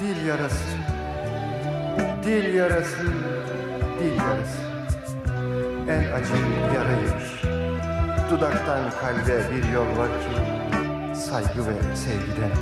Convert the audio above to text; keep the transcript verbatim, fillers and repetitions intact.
dil yarası, dil yarası, dil yarası. En acı yaraymış. Dudaktan kalbe bir yol var ki saygı ve sevgiden.